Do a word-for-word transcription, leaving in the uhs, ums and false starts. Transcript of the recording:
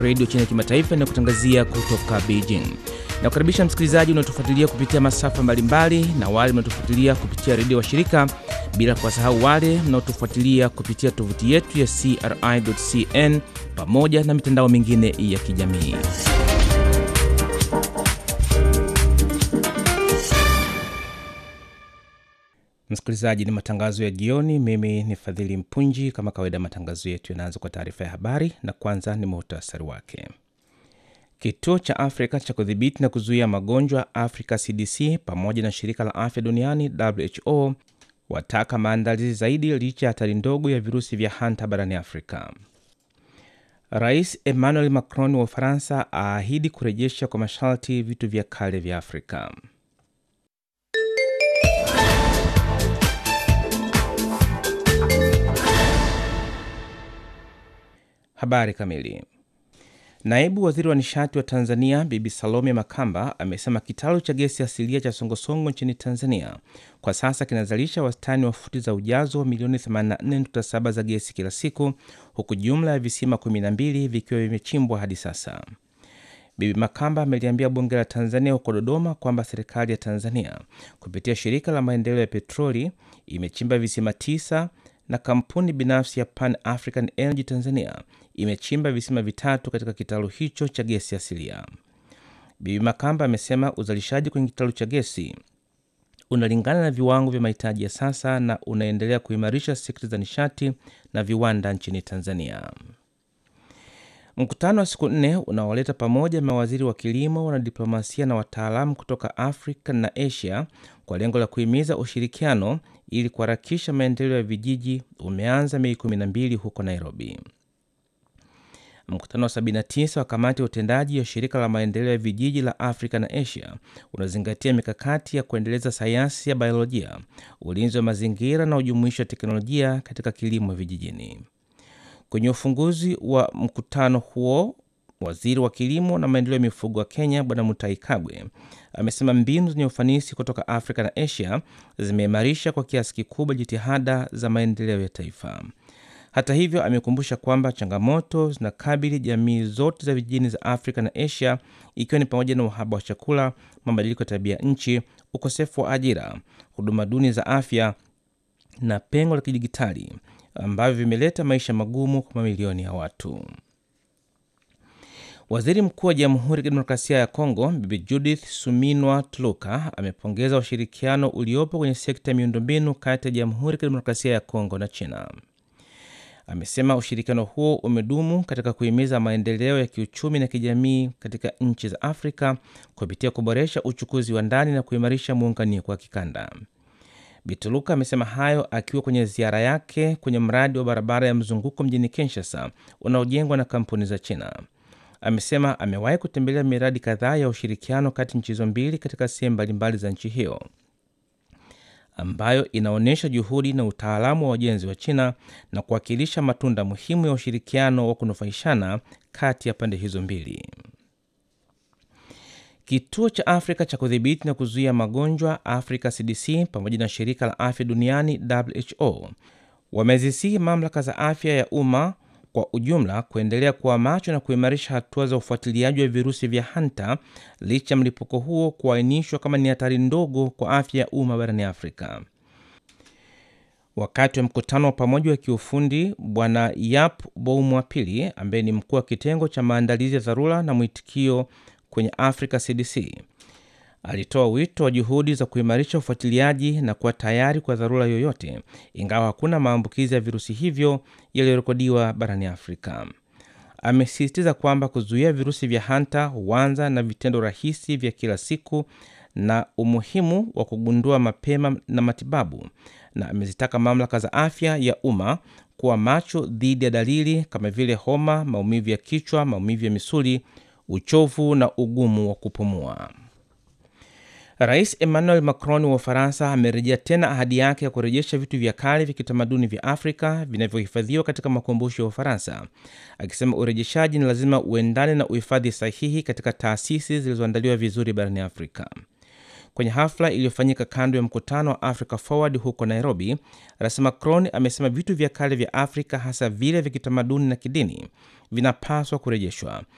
Radio China Kimataifa na kutangazia kutoka Beijing. Na kukaribisha msikilizaji unaotufuatilia kupitia masafa mbalimbali na wale mnaotufuatilia kupitia redio wa shirika, bila kuwasahau wale mnaotufuatilia kupitia tovuti yetu ya c r i dot c n pamoja na mitandao mingine ya kijamii. Msikilizaji, ni matangazo ya jioni. Mimi ni Fadhili Mpunji. Kama kawaida, matangazo yetu yanaanza kwa taarifa ya habari, na kwanza ni muhtasari wake. Kituo cha Afrika cha kudhibiti na kuzuia magonjwa Africa C D C pamoja na shirika la afya duniani W H O wataka maandalizi zaidi licha ya hatari ndogo ya virusi vya Hanta barani Afrika. Rais Emmanuel Macron wa Ufaransa aahidi kurejesha kwa masharti vitu vya kale vya Afrika. Habari kamili. Naibu Waziri wa Nishati wa Tanzania Bibi Salome Makamba amesema kitalu cha gesi asilia cha Songosongo nchini Tanzania kwa sasa kinazalisha wastani wa futi za ujazo milioni themanini na nne nukta saba za gesi kila siku, huku jumla ya visima kumi na mbili vikiwa vimechimbwa hadi sasa. Bibi Makamba ameliambia bunge la Tanzania huko Dodoma kwamba serikali ya Tanzania kupitia shirika la maendeleo ya petroli imechimba visima tisa na kampuni binafsi ya Pan African Energy Tanzania imechimba visima vitatu katika kitalu hicho cha gesi asilia. Bibi Makamba amesema uzalishaji kwenye kitalu cha gesi unalingana na viwango vya mahitaji ya sasa na unaendelea kuimarisha sekta za nishati na viwanda nchini Tanzania. Mkutano wa siku nne unaoleta pamoja mawaziri wa kilimo, wanadiplomasia na wataalamu kutoka Afrika na Asia kwa lengo la kuhimiza ushirikiano ili kuharakisha maendeleo ya vijiji umeanza Mei kumi na mbili huko Nairobi. Mkutano wa sabini na tisa wa kamati ya utendaji ya shirika la maendeleo ya vijiji la Afrika na Asia unazingatia mikakati ya kuendeleza sayansi ya biolojia, ulinzi wa mazingira na ujumuishi wa teknolojia katika kilimo vijijini. Kwenye ufunguzi wa mkutano huo, waziri wa kilimo na maendeleo ya mifugo wa Kenya Bwana Mutahi Kagwe amesema mbinu zenye ufanisi kutoka Afrika na Asia zimeimarisha kwa kiasi kikubwa jitihada za maendeleo ya taifa. Hata hivyo, amekumbusha kwamba changamoto zinakabili jamii zote za vijijini za Afrika na Asia, ikiwa ni pamoja na uhaba wa chakula, mabadiliko ya tabia nchi, ukosefu wa ajira, huduma duni za afya na pengo la kidijitali ambavyo vimeleta maisha magumu kwa mamilioni ya watu. Waziri Mkuu wa Jamhuri ya Kidemokrasia ya Kongo Bibi Judith Suminwa Tuluka amepongeza ushirikiano uliopo kwenye sekta ya miundombinu kati ya Jamhuri ya Kidemokrasia ya Kongo na China. Amesema ushirikiano huo umedumu katika kuhimiza maendeleo ya kiuchumi na kijamii katika nchi za Afrika kupitia kuboresha uchukuzi wa ndani na kuimarisha muunganiko wa kikanda. Bituluka amesema hayo akiwa kwenye ziara yake kwenye mradi wa barabara ya mzunguko mjini Kinshasa unaojengwa na kampuni za China. Amesema amewahi kutembelea miradi kadhaa ya ushirikiano kati nchi hizo mbili katika sehemu mbalimbali za nchi hiyo, ambayo inaonyesha juhudi na utaalamu wa wajenzi wa China na kuwakilisha matunda muhimu ya ushirikiano wa kunufaishana kati ya pande hizo mbili. Kituo cha Afrika cha kudhibiti na kuzuia magonjwa Africa C D C pamoja na shirika la afya duniani W H O wamezisihi mamlaka za afya ya umma kwa ujumla kuendelea kuwa macho na kuimarisha hatua za ufuatiliaji wa virusi vya Hanta licha mlipuko huo kuainishwa kama ni hatari ndogo kwa afya ya umma barani Afrika. Wakati wa mkutano wa pamoja wa kiufundi, Bwana Yap Boumwapili ambaye ni mkuu wa kitengo cha maandalizi ya dharura na mwitikio kwenye Africa C D C alitoa wito wa juhudi za kuimarisha ufuatiliaji na kuwa tayari kwa dharura yoyote, ingawa hakuna maambukizi ya virusi hivyo yaliyorekodiwa barani Afrika. Amesisitiza kwamba kuzuia virusi vya Hanta huanza na vitendo rahisi vya kila siku na umuhimu wa kugundua mapema na matibabu, na amezitaka mamlaka za afya ya umma kuwa macho dhidi ya dalili kama vile homa, maumivu ya kichwa, maumivu ya misuli, uchovu na ugumu wa kupumua. Rais Emmanuel Macron wa Ufaransa amerejea tena ahadi yake ya kurejesha vitu vya kale vya kitamaduni vya Afrika vinavyohifadhiwa katika makumbusho ya Ufaransa, akisema urejeshaji ni lazima uendane na uhifadhi sahihi katika taasisi zilizoandaliwa vizuri barani Afrika. Kwenye hafla iliyofanyika kando ya mkutano wa Africa Forward huko Nairobi, Rais Macron amesema vitu vya kale vya Afrika, hasa vile vya kitamaduni na kidini, vinapaswa kurejeshwa